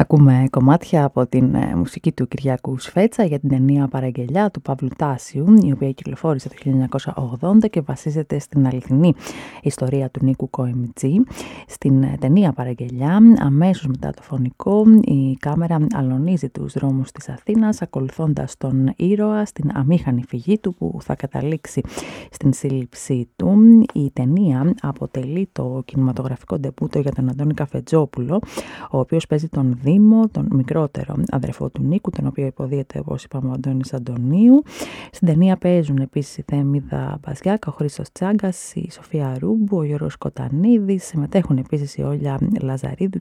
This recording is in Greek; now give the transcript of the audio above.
Ακούμε κομμάτια από την μουσική του Κυριάκου Σφέτσα για την ταινία Παραγγελιά του Παύλου Τάσιου, η οποία κυκλοφόρησε το 1980 και βασίζεται στην αληθινή ιστορία του Νίκου Κοεμιτζή. Στην ταινία Παραγγελιά, αμέσως μετά το φωνικό, η κάμερα αλωνίζει τους δρόμους της Αθήνας, ακολουθώντας τον ήρωα στην αμήχανη φυγή του που θα καταλήξει στην σύλληψή του. Η ταινία αποτελεί το κινηματογραφικό ντεμπούτο για τον Αντώνη Καφετζόπουλο, ο οποίος παίζει τον Δήμο, τον μικρότερο αδερφό του Νίκου, τον οποίο υποδίεται, όπως είπαμε, ο Αντώνης Αντωνίου. Στην ταινία παίζουν επίσης η Θέμηδα Μπαζιάκα, ο Χρήστος Τσάγκας, η Σοφία Ρούμπου, ο Γιώργος Κοτανίδης. Συμμετέχουν επίσης η Όλια Λαζαρίδου